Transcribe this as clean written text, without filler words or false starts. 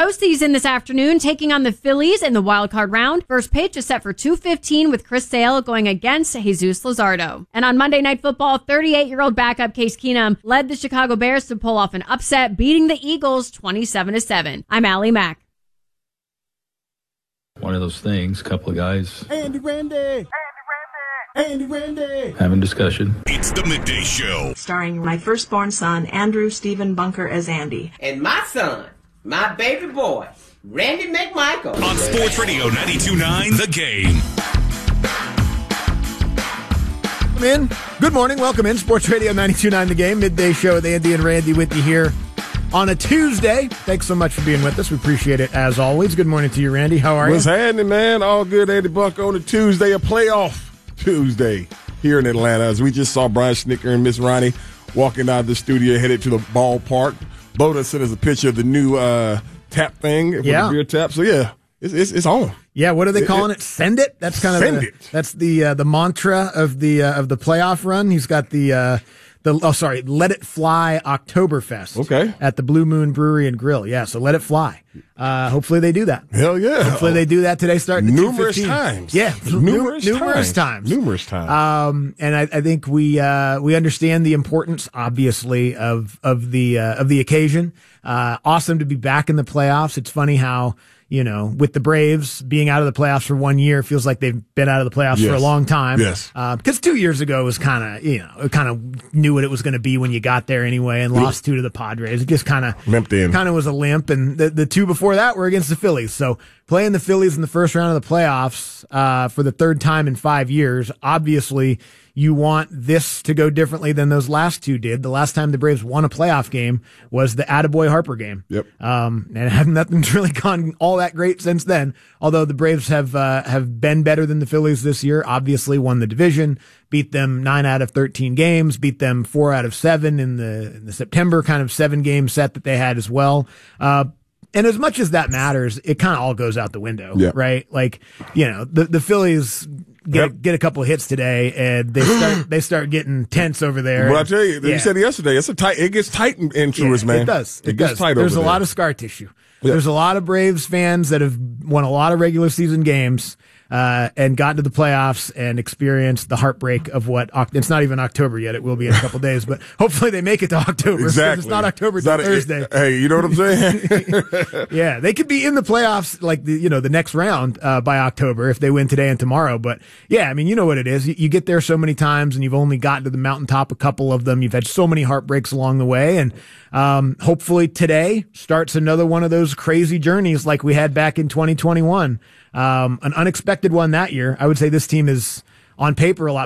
postseason this afternoon, taking on the Phillies in the wild card round. First pitch is set for 2:15 with Chris Sale going against Jesus Luzardo. And on Monday Night Football, 38-year-old backup Case Keenum led the Chicago Bears to pull off an upset, beating the Eagles 27-7. I'm Allie Mack. One of those things, a couple of guys. Andy Randy! Andy Randy! Having discussion. It's the Midday Show. Starring my firstborn son, Andrew Stephen Bunker as Andy. And my son, my baby boy, Randy McMichael. On Sports Radio 92.9 The Game. Welcome in. Good morning. Welcome in. Sports Radio 92.9 The Game. Midday Show with Andy and Randy with you here on a Tuesday. Thanks so much for being with us. We appreciate it as always. Good morning to you, Randy. How are you? What's happening, man? All good, Andy Buck, on a Tuesday, a playoff Tuesday here in Atlanta. As we just saw Brian Schnicker and Miss Ronnie walking out of the studio, headed to the ballpark. Boda sent us a picture of the new tap thing for the beer tap. So, yeah, it's on. Yeah, what are they calling it? Send it? That's kind of that's the mantra of the playoff run. He's got Let It Fly Oktoberfest at the Blue Moon Brewery and Grill. Yeah, so let it fly. Hopefully they do that. Hell yeah. Hopefully they do that today starting at numerous times. Yeah, numerous times. And I think we understand the importance, obviously, of the occasion. Awesome to be back in the playoffs. It's funny how, you know, with the Braves being out of the playoffs for 1 year, it feels like they've been out of the playoffs for a long time. Yes. Because 2 years ago was kind of knew what it was going to be when you got there anyway, and lost 2 to the Padres. It just kind of was a limp. And the 2 before that were against the Phillies. So playing the Phillies in the first round of the playoffs for the third time in 5 years, obviously you want this to go differently than those last 2 did. The last time the Braves won a playoff game was the Attaboy Harper game. Yep. And nothing's really gone all that great since then. Although the Braves have been better than the Phillies this year. Obviously won the division, beat them 9 out of 13 games, beat them 4 out of 7 in the September kind of 7-game set that they had as well. And as much as that matters, it kind of all goes out the window, right? Like, you know, the Phillies get a couple of hits today, and they start getting tense over there. Well, I tell you, you said yesterday, it gets tight in Truist, man. It does. It gets tight. There's over a there. lot of scar tissue. Yeah. There's a lot of Braves fans that have won a lot of regular season games and gotten to the playoffs and experienced the heartbreak of what it's not even October yet. It will be in a couple days, but hopefully they make it to October. Exactly. It's not October till Thursday. Hey, you know what I'm saying? Yeah, they could be in the playoffs like the next round by October if they win today and tomorrow. But yeah, I mean, you know what it is. You get there so many times and you've only gotten to the mountaintop a couple of them. You've had so many heartbreaks along the way, and hopefully today starts another one of those crazy journeys like we had back in 2021. An unexpected one that year. I would say this team is on paper a lot